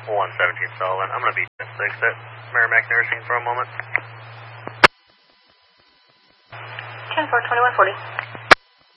117 Sullivan. I'm going to be 6 at Merrimack Nursing for a moment. 10-4, 2140.